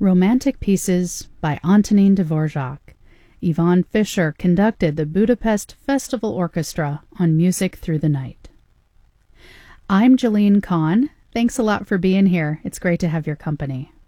Romantic Pieces by Antonin Dvorak. Yvonne Fisher conducted the Budapest Festival Orchestra on Music Through the Night. I'm Jolene Kahn. Thanks a lot for being here. It's great to have your company.